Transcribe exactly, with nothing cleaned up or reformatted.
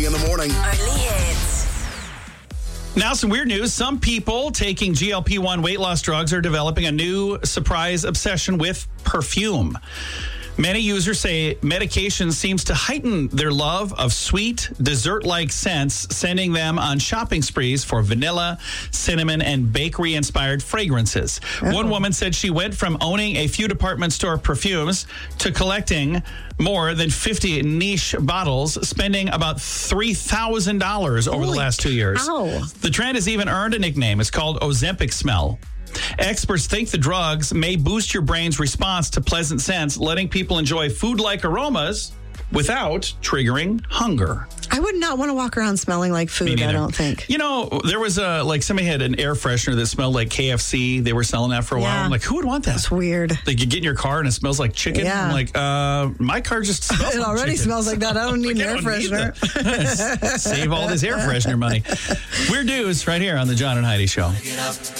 Arnie in the morning. Early hits. Now, some weird news. Some people taking G L P one weight loss drugs are developing a new surprise obsession with perfume. Many users say medication seems to heighten their love of sweet, dessert-like scents, sending them on shopping sprees for vanilla, cinnamon, and bakery-inspired fragrances. Oh. One woman said she went from owning a few department store perfumes to collecting more than fifty niche bottles, spending about three thousand dollars over Holy the last two years. cow. The trend has even earned a nickname. It's called Ozempic smell. Experts think the drugs may boost your brain's response to pleasant scents, letting people enjoy food-like aromas without triggering hunger. I would not want to walk around smelling like food, I neither. don't think. You know, there was a, like somebody had an air freshener that smelled like K F C. They were selling that for a while. Yeah. I'm like, who would want that? It's weird. Like you get in your car and it smells like chicken. Yeah. I'm like, uh, my car just smells It like already chicken. smells like that. I don't need Like, an I air don't need freshener. that. Save all this air freshener money. Weird news right here on the John and Heidi Show.